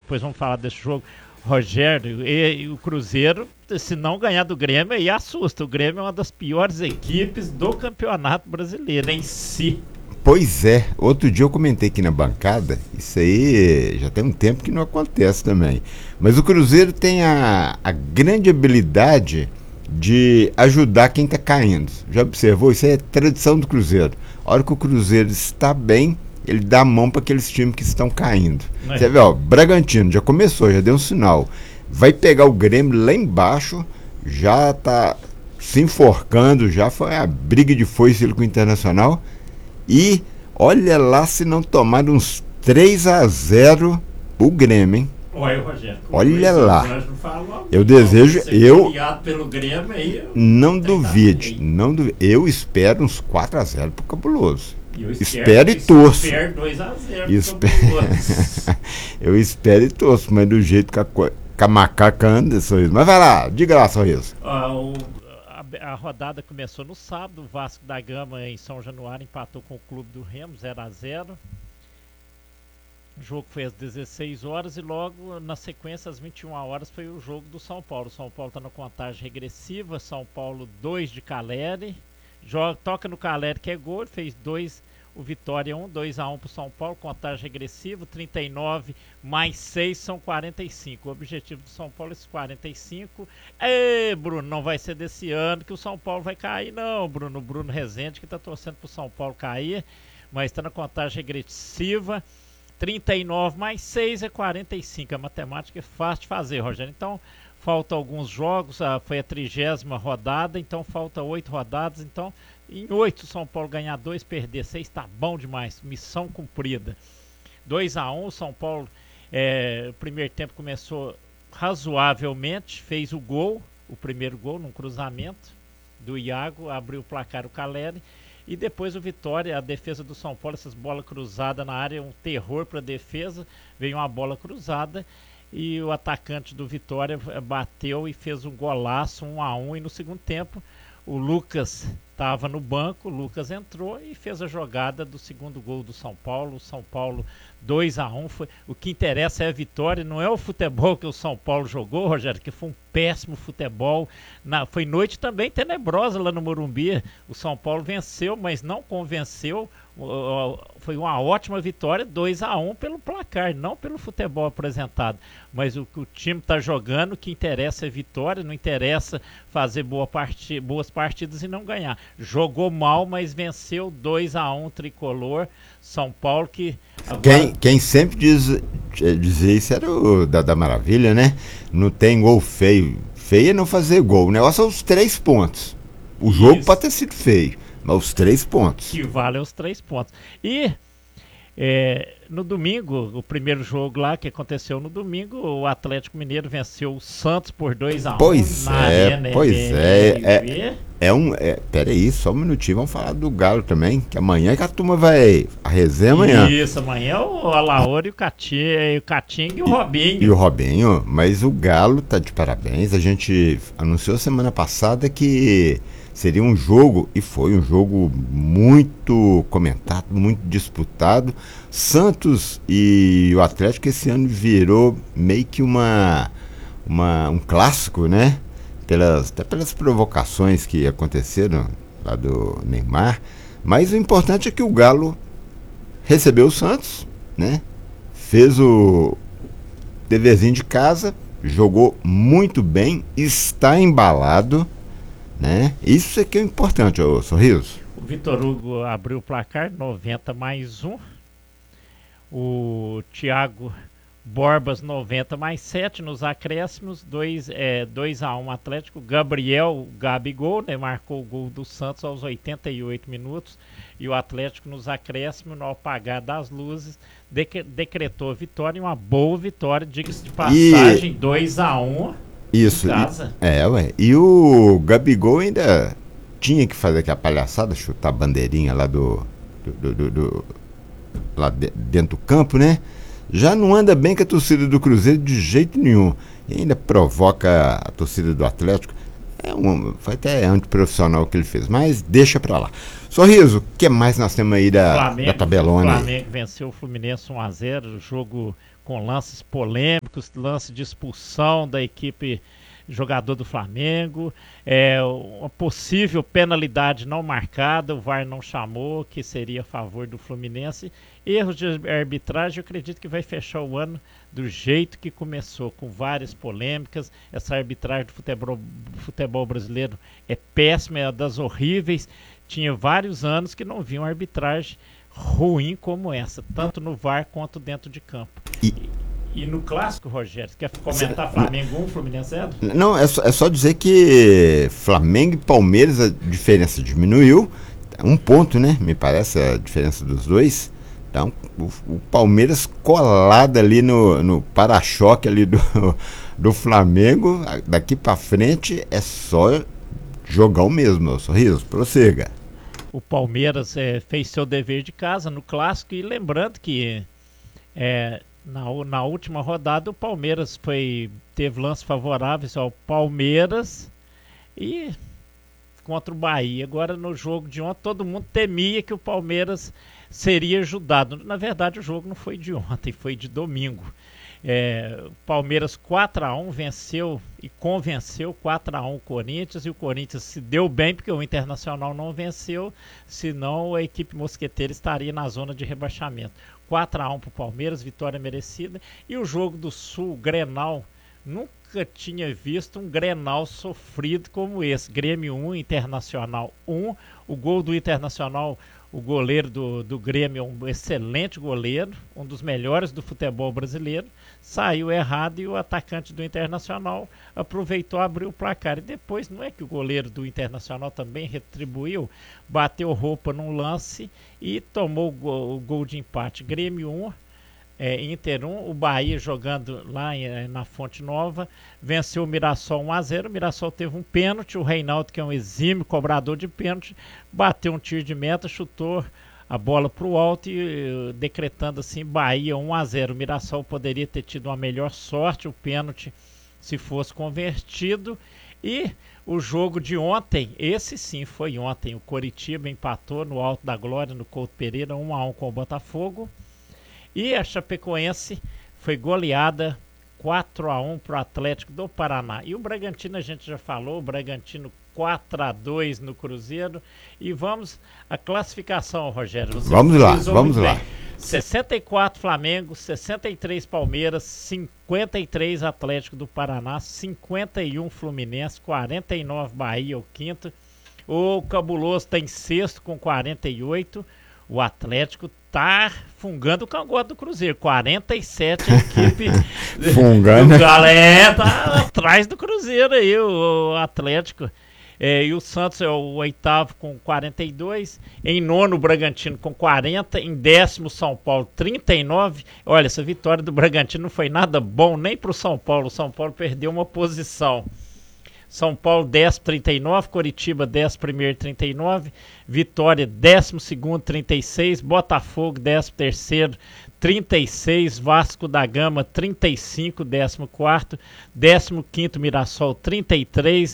depois vamos falar desse jogo. Rogério, e o Cruzeiro, se não ganhar do Grêmio, aí assusta. O Grêmio é uma das piores equipes do Campeonato Brasileiro em si. Pois é, outro dia eu comentei aqui na bancada, isso aí já tem um tempo que não acontece também. Mas o Cruzeiro tem a grande habilidade de ajudar quem está caindo. Já observou? Isso é tradição do Cruzeiro. A hora que o Cruzeiro está bem, ele dá a mão para aqueles times que estão caindo. Você vê, ó, Bragantino já começou, já deu um sinal. Vai pegar o Grêmio lá embaixo, já está se enforcando, já foi a briga de foice com o Internacional. E olha lá se não tomar uns 3-0 o Grêmio, hein? Olha, Rogério, olha lá. Eu desejo, pelo Grêmio, aí, não duvide, eu espero uns 4-0 pro Cabuloso. Espero e torço. Eu espero e torço, mas do jeito que a macaca anda, Sorriso. Mas vai lá, diga lá, Sorriso. A rodada começou no sábado. O Vasco da Gama em São Januário empatou com o Clube do Remo 0-0. O jogo foi às 16 horas e logo na sequência às 21 horas foi o jogo do São Paulo. O São Paulo está na contagem regressiva. São Paulo 2 de Caleri. Toca no Caleri que é gol, fez 2. O Vitória 2-1 para o São Paulo, contagem regressiva, 39 mais 6 são 45. O objetivo do São Paulo é esses 45. Bruno, não vai ser desse ano que o São Paulo vai cair, não, Bruno. Bruno Rezende que está torcendo para o São Paulo cair, mas está na contagem regressiva. 39 mais 6 é 45. A matemática é fácil de fazer, Rogério. Então, faltam alguns jogos, foi a 30ª rodada, então falta 8 rodadas, então em 8 o São Paulo ganhar 2, perder 6, tá bom demais, missão cumprida. 2-1, o São Paulo, o primeiro tempo começou razoavelmente, fez o gol, o primeiro gol num cruzamento do Iago, abriu o placar o Caleri, e depois o Vitória, a defesa do São Paulo, essas bolas cruzadas na área, um terror para a defesa, veio uma bola cruzada, e o atacante do Vitória bateu e fez um golaço, 1-1, e no segundo tempo o Lucas estava no banco, o Lucas entrou e fez a jogada do segundo gol do São Paulo. O São Paulo 2-1, o que interessa é a vitória, não é o futebol que o São Paulo jogou, Rogério, que foi um péssimo futebol. Foi noite também tenebrosa lá no Morumbi. O São Paulo venceu, mas não convenceu. Foi uma ótima vitória, 2-1 pelo placar, não pelo futebol apresentado. Mas o que o time está jogando, o que interessa é vitória, não interessa fazer boas partidas e não ganhar. Jogou mal, mas venceu 2-1 tricolor. São Paulo que... Agora... Quem sempre dizia isso era o da Maravilha, né? Não tem gol feio. Feio é não fazer gol. O negócio é os 3 pontos. O jogo pode ter sido feio, mas os 3 pontos. Que valem os 3 pontos. E no domingo, o primeiro jogo lá que aconteceu no domingo, o Atlético Mineiro venceu o Santos por 2-1. Peraí, só um minutinho, vamos falar do Galo também, que amanhã que a turma vai, a resenha amanhã. Isso, amanhã é o Alaor e o Catinga e o Robinho. E o Robinho, mas o Galo tá de parabéns, a gente anunciou semana passada que seria um jogo, e foi um jogo muito comentado, muito disputado. Santos e o Atlético esse ano virou meio que um clássico, né? Até pelas provocações que aconteceram lá do Neymar. Mas o importante é que o Galo recebeu o Santos, né? Fez o deverzinho de casa, jogou muito bem, está embalado, né? Isso é que é importante, ô Sorriso. O Vitor Hugo abriu o placar, 90 mais 1. O Thiago Borbas, 90 mais 7 nos acréscimos, 2-1 Atlético. Gabigol, né, marcou o gol do Santos aos 88 minutos. E o Atlético nos acréscimos, no apagar das luzes, decretou a vitória, e uma boa vitória, diga-se de passagem, 2-1. Isso, e o Gabigol ainda tinha que fazer aquela palhaçada, chutar a bandeirinha lá lá dentro do campo, né? Já não anda bem com a torcida do Cruzeiro de jeito nenhum, e ainda provoca a torcida do Atlético. Foi até antiprofissional o que ele fez, mas deixa pra lá. Sorriso, o que mais nós temos aí da tabelona? O Flamengo venceu o Fluminense 1-0, jogo com lances polêmicos. polêmicos, lance de expulsão da equipe jogador do Flamengo, uma possível penalidade não marcada, o VAR não chamou, que seria a favor do Fluminense. Erros de arbitragem, eu acredito que vai fechar o ano do jeito que começou, com várias polêmicas. Essa arbitragem do futebol brasileiro é péssima, é das horríveis. Tinha vários anos que não vi uma arbitragem ruim como essa, tanto no VAR quanto dentro de campo. E no clássico, Rogério, quer comentar Flamengo 1, Fluminense 0? Não, é só dizer que Flamengo e Palmeiras a diferença diminuiu, 1 ponto, né? Me parece a diferença dos dois. Então, o Palmeiras colado ali no para-choque ali do Flamengo, daqui para frente é só jogão mesmo, meu Sorriso, prossiga. O Palmeiras fez seu dever de casa no clássico, e lembrando que na última rodada o Palmeiras teve lances favoráveis ao Palmeiras e contra o Bahia. Agora no jogo de ontem todo mundo temia que o Palmeiras seria ajudado. Na verdade o jogo não foi de ontem, foi de domingo. O Palmeiras 4-1 venceu e convenceu 4-1 o Corinthians, e o Corinthians se deu bem porque o Internacional não venceu, senão a equipe mosqueteira estaria na zona de rebaixamento. 4-1 para o Palmeiras, vitória merecida. E o jogo do Sul, Grenal, nunca tinha visto um Grenal sofrido como esse. Grêmio 1, Internacional 1. O gol do Internacional, o goleiro do Grêmio é um excelente goleiro, um dos melhores do futebol brasileiro, saiu errado e o atacante do Internacional aproveitou, abriu o placar. E depois, não é que o goleiro do Internacional também retribuiu, bateu roupa num lance e tomou o gol de empate. Grêmio 1, Inter 1, o Bahia jogando lá na Fonte Nova, venceu o Mirassol 1-0, o Mirassol teve um pênalti, o Reinaldo, que é um exímio cobrador de pênalti, bateu um tiro de meta, chutou a bola para o alto e decretando assim Bahia 1-0. O Mirassol poderia ter tido uma melhor sorte, o pênalti, se fosse convertido. E o jogo de ontem, esse sim foi ontem, o Coritiba empatou no Alto da Glória, no Couto Pereira, 1-1 com o Botafogo. E a Chapecoense foi goleada 4-1 para o Atlético do Paraná. E o Bragantino, a gente já falou, o Bragantino 4-2 no Cruzeiro. E vamos à classificação, Rogério. Vamos lá. 64 Flamengo, 63 Palmeiras, 53 Atlético do Paraná, 51 Fluminense, 49 Bahia, o quinto. O Cabuloso está em sexto com 48. O Atlético tá fungando o cangote do Cruzeiro. 47 a equipe fungando. O galera tá atrás do Cruzeiro aí, o Atlético. E o Santos é o oitavo com 42. Em nono, o Bragantino com 40. Em décimo, São Paulo, 39. Olha, essa vitória do Bragantino não foi nada bom nem pro São Paulo. O São Paulo perdeu uma posição. São Paulo 10º, 39, Coritiba 11º, 39, Vitória 12º, 36, Botafogo 13º, 36, Vasco da Gama 35, 14º, 15º Mirassol 33,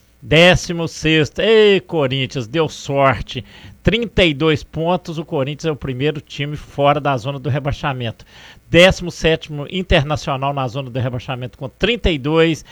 16º, ei Corinthians, deu sorte, 32 pontos, o Corinthians é o primeiro time fora da zona do rebaixamento. 17º Internacional na zona do rebaixamento com 32,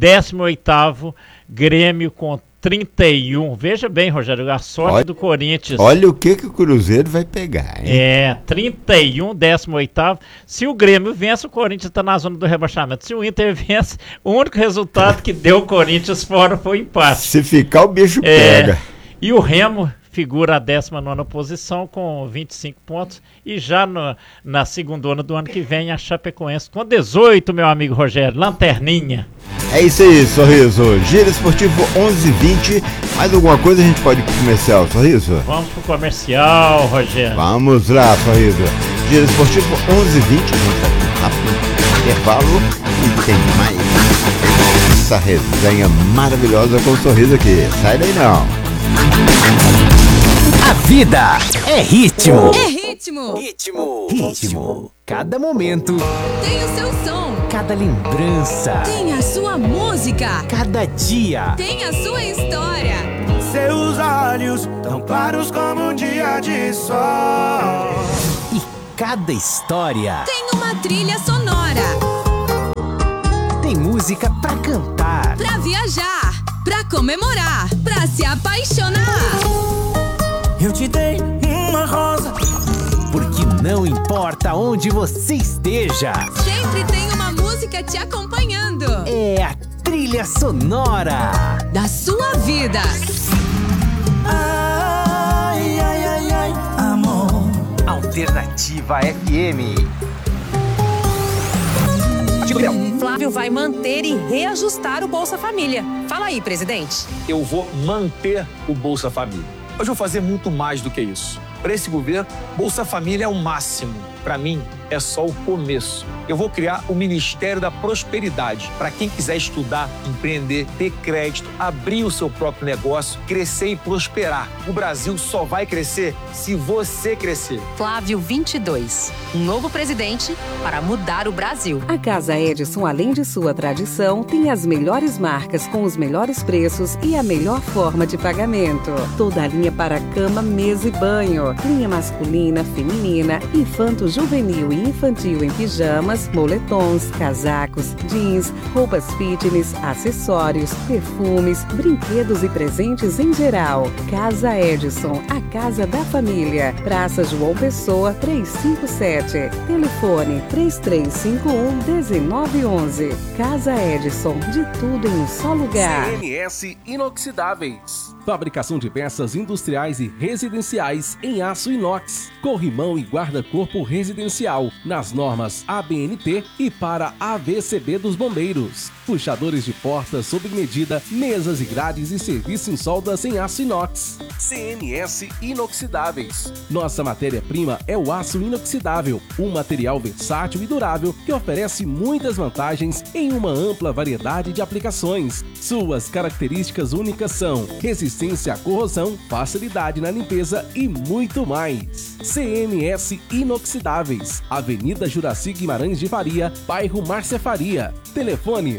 18º Grêmio com 31. Veja bem, Rogério, a sorte do Corinthians. Olha o que o Cruzeiro vai pegar, hein? 31, 18º. Se o Grêmio vence, o Corinthians está na zona do rebaixamento. Se o Inter vence, o único resultado que deu o Corinthians fora foi o empate. Se ficar, o bicho pega. E o Remo figura a 19ª posição com 25 pontos. E já na segundona do ano que vem, a Chapecoense com 18, meu amigo Rogério. Lanterninha. É isso aí, Sorriso. Giro Esportivo 11h20. Mais alguma coisa a gente pode ir pro comercial, Sorriso? Vamos pro comercial, Rogério. Vamos lá, Sorriso. Giro Esportivo 11h20. A gente vai pro rápido intervalo e tem mais essa resenha maravilhosa com o Sorriso aqui. Sai daí não. A vida é ritmo. É ritmo. Ritmo. Cada momento Tem o seu som. cada lembrança, Tem a sua música. cada dia. Tem a sua história. Seus olhos tão claros como um dia de sol. E cada história Tem uma trilha sonora. música pra cantar, Pra viajar, pra comemorar, pra se apaixonar. Eu te dei uma rosa. porque não importa onde você esteja, Sempre tem uma música te acompanhando. é a trilha sonora. Da sua vida. Ai, ai, ai, ai, amor. Alternativa FM. Flávio vai manter e reajustar o Bolsa Família. Fala aí, presidente. Eu vou manter o Bolsa Família. Mas vou fazer muito mais do que isso. Para esse governo, Bolsa Família é o máximo. Para mim, é só o começo. Eu vou criar o Ministério da Prosperidade para quem quiser estudar, empreender, ter crédito, abrir o seu próprio negócio, crescer e prosperar. O Brasil só vai crescer se você crescer. Flávio 22. Um novo presidente para mudar o Brasil. A Casa Edison, além de sua tradição, tem as melhores marcas com os melhores preços e a melhor forma de pagamento. Toda a linha para cama, mesa e banho. Linha masculina, feminina, infanto-juvenil e infantil em pijamas, moletons, casacos, jeans, roupas fitness, acessórios, perfumes, brinquedos e presentes em geral. Casa Edison, a casa da família. Praça João Pessoa, 357. Telefone 3351-1911. Casa Edison, de tudo em um só lugar. CNS Inoxidáveis. Fabricação de peças industriais e residenciais em aço inox, corrimão e guarda-corpo residencial, nas normas ABNT e para AVCB dos bombeiros. Puxadores de portas sob medida, mesas e grades e serviço em soldas em aço inox. CNS Inoxidáveis. Nossa matéria-prima é o aço inoxidável, um material versátil e durável que oferece muitas vantagens em uma ampla variedade de aplicações. Suas características únicas são resistência à corrosão, facilidade na limpeza e muito mais. CNS Inoxidáveis, Avenida Juraci Guimarães de Faria, bairro Márcia Faria. Telefone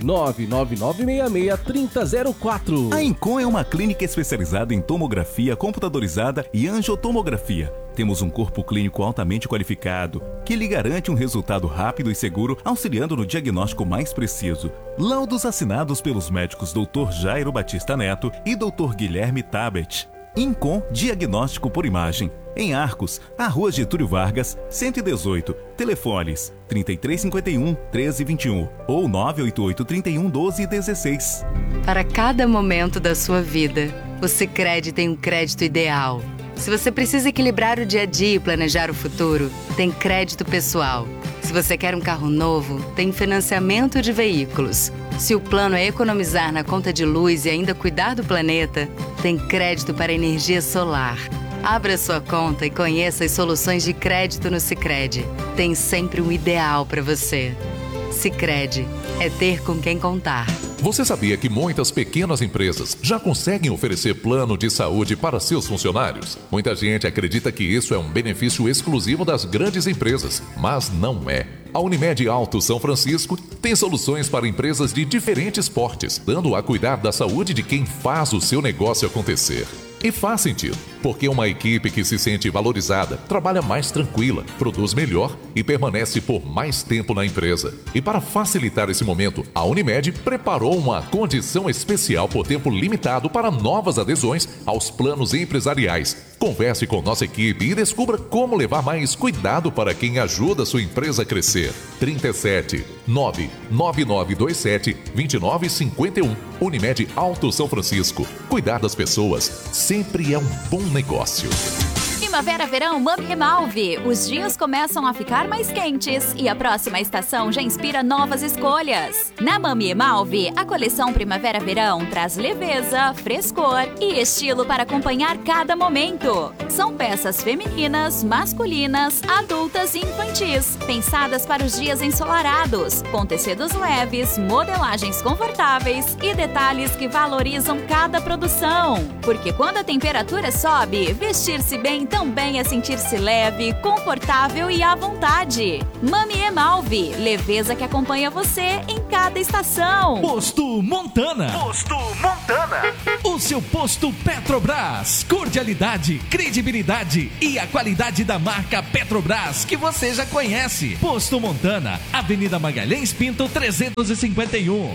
99966-3004. A Incom é uma clínica especializada em tomografia computadorizada e angiotomografia. Temos um corpo clínico altamente qualificado, que lhe garante um resultado rápido e seguro, auxiliando no diagnóstico mais preciso. Laudos assinados pelos médicos Dr. Jairo Batista Neto e Dr. Guilherme Tabet. Incom Diagnóstico por Imagem. Em Arcos, a Rua Getúlio Vargas, 118. Telefones 3351-1321 ou 988-31-1216. Para cada momento da sua vida, o Sicredi tem um crédito ideal. Se você precisa equilibrar o dia a dia e planejar o futuro, tem crédito pessoal. Se você quer um carro novo, tem financiamento de veículos. Se o plano é economizar na conta de luz e ainda cuidar do planeta, tem crédito para energia solar. Abra sua conta e conheça as soluções de crédito no Sicredi. Tem sempre um ideal para você. Sicredi, é ter com quem contar. Você sabia que muitas pequenas empresas já conseguem oferecer plano de saúde para seus funcionários? Muita gente acredita que isso é um benefício exclusivo das grandes empresas, mas não é. A Unimed Alto São Francisco tem soluções para empresas de diferentes portes, dando a cuidar da saúde de quem faz o seu negócio acontecer. E faz sentido, porque uma equipe que se sente valorizada trabalha mais tranquila, produz melhor e permanece por mais tempo na empresa. E para facilitar esse momento, a Unimed preparou uma condição especial por tempo limitado para novas adesões aos planos empresariais. Converse com nossa equipe e descubra como levar mais cuidado para quem ajuda sua empresa a crescer. 37 99927 2951. Unimed Alto São Francisco. Cuidar das pessoas sempre é um bom negócio. Primavera, verão, Mami Remalve. Os dias começam a ficar mais quentes e a próxima estação já inspira novas escolhas. Na Mami Remalve, a coleção Primavera-Verão traz leveza, frescor e estilo para acompanhar cada momento. São peças femininas, masculinas, adultas e infantis, pensadas para os dias ensolarados, com tecidos leves, modelagens confortáveis e detalhes que valorizam cada produção. Porque quando a temperatura sobe, vestir-se bem também também é sentir-se leve, confortável e à vontade. Mami Emalve, leveza que acompanha você em cada estação. Posto Montana. Posto Montana. O seu posto Petrobras. Cordialidade, credibilidade e a qualidade da marca Petrobras que você já conhece. Posto Montana, Avenida Magalhães Pinto 351,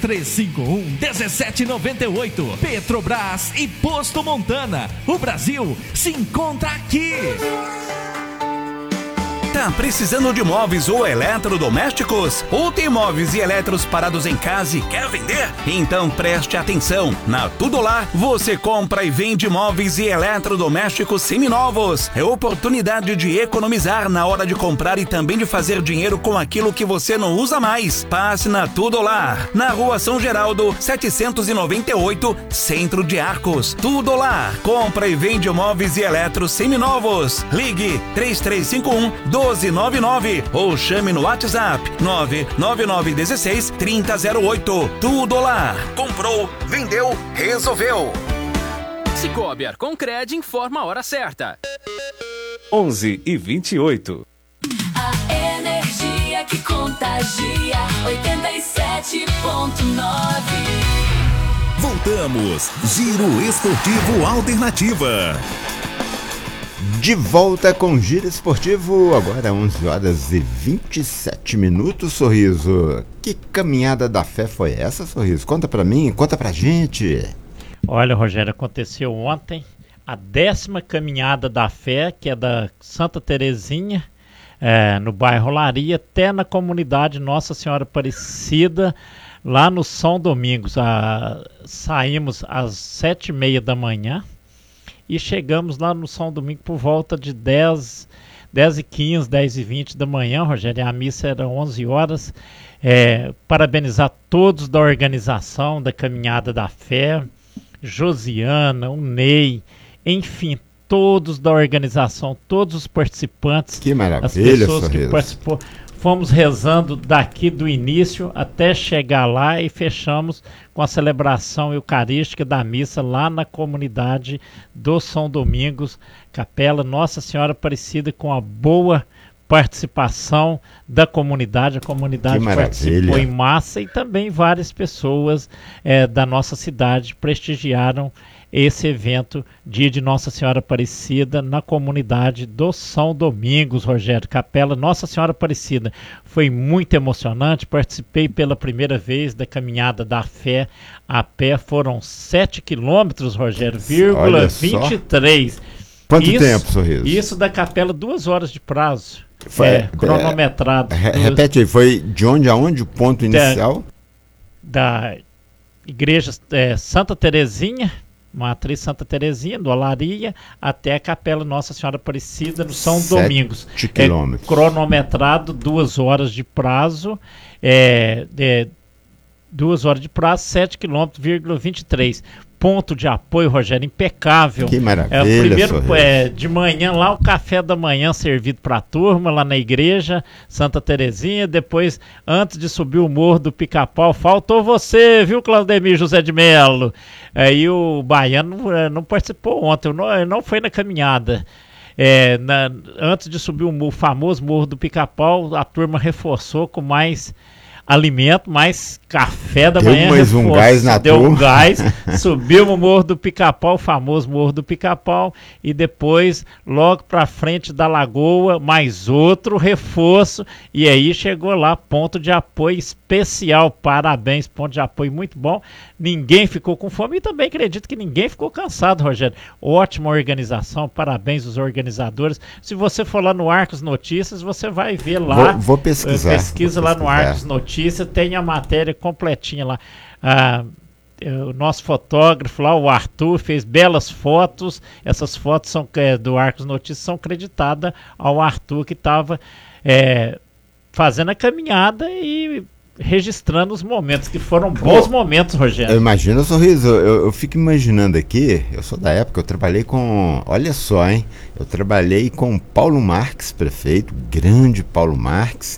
3351-1798. Petrobras e Posto Montana. O Brasil se encontra aqui. Tá precisando de móveis ou eletrodomésticos? Ou tem móveis e eletros parados em casa e quer vender? Então preste atenção. Na Tudo Lá, você compra e vende móveis e eletrodomésticos seminovos. É oportunidade de economizar na hora de comprar e também de fazer dinheiro com aquilo que você não usa mais. Passe na Tudo Lá, na Rua São Geraldo, 798, Centro de Arcos. Tudo Lá, compra e vende móveis e eletros seminovos. Ligue 3351-1299 ou chame no WhatsApp 99916-3008. Tudo Lá. Comprou, vendeu, resolveu. Cicobi Arconcred informa a hora certa. 11h28. A energia que contagia 87.9. Voltamos. Giro Esportivo Alternativa. De volta com Giro Esportivo, agora 11h27, Sorriso. Que caminhada da fé foi essa, Sorriso? Conta pra mim, conta pra gente. Olha, Rogério, aconteceu ontem a 10ª caminhada da fé, que é da Santa Terezinha, no bairro Olaria, até na comunidade Nossa Senhora Aparecida, lá no São Domingos. Saímos às 7h30 da manhã. E chegamos lá no São Domingo por volta de 10h15, 10h20 da manhã, Rogério. A missa era 11 horas. Parabenizar todos da organização da Caminhada da Fé, Josiana, o Ney, enfim, todos da organização, todos os participantes. Que maravilha, as pessoas Sorriso. que participou. Fomos rezando daqui do início até chegar lá e fechamos com a celebração eucarística da missa lá na comunidade do São Domingos, Capela Nossa Senhora Aparecida, com a boa participação da comunidade. A comunidade participou em massa e também várias pessoas da nossa cidade prestigiaram esse evento, dia de Nossa Senhora Aparecida, na comunidade do São Domingos, Rogério. Capela Nossa Senhora Aparecida. Foi muito emocionante, participei pela primeira vez da Caminhada da Fé a pé, foram 7 quilômetros, Rogério, vírgula 23. Quanto tempo, Sorriso? Isso da capela, 2 horas de prazo. Cronometrado. Repete aí, foi de onde a onde o ponto inicial? Da igreja Santa Terezinha, Matriz Santa Terezinha, do Olaria, até a Capela Nossa Senhora Aparecida, no São Domingos. 7 quilômetros. Cronometrado, 2 horas de prazo, 2 horas de prazo, 7 km, 23. Ponto de apoio, Rogério, impecável. Que maravilha. Primeiro, de manhã lá, o café da manhã servido para a turma, lá na igreja Santa Terezinha. Depois, antes de subir o Morro do Pica-Pau, faltou você, viu, Claudemir José de Melo? Aí o baiano não participou ontem, não foi na caminhada. Antes de subir o famoso Morro do Pica-Pau, a turma reforçou com mais alimento, mais café da manhã. Mais um gás na deu um gás, subiu o Morro do Pica-Pau, o famoso Morro do Pica-Pau, e depois, logo pra frente da Lagoa, mais outro reforço, e aí chegou lá, ponto de apoio especial. Parabéns, ponto de apoio muito bom. Ninguém ficou com fome e também acredito que ninguém ficou cansado, Rogério. Ótima organização, parabéns aos organizadores. Se você for lá no Arcos Notícias, você vai ver lá. Vou pesquisar. Pesquisa lá no Arcos Notícias, tem a matéria completinha lá. O nosso fotógrafo lá, o Arthur, fez belas fotos. Essas fotos do Arcos Notícias são creditadas ao Arthur, que estava fazendo a caminhada e registrando os momentos, que foram bons momentos, Rogério. Eu imagino, Sorriso, eu fico imaginando aqui, eu sou da época, eu trabalhei com, olha só, hein, eu trabalhei com Paulo Marques, prefeito, grande Paulo Marques,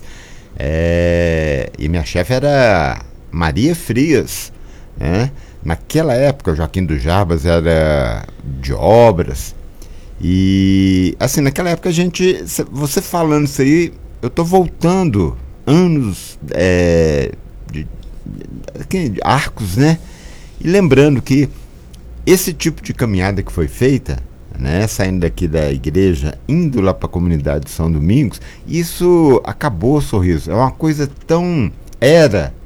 e minha chefe era Maria Frias, né? Naquela época, o Joaquim dos Jarbas era de obras, E assim, naquela época você falando isso aí, eu tô voltando anos de arcos, né? E lembrando que esse tipo de caminhada que foi feita, né, saindo daqui da igreja, indo lá para a comunidade de São Domingos, isso acabou, Sorriso. É uma coisa tão... Era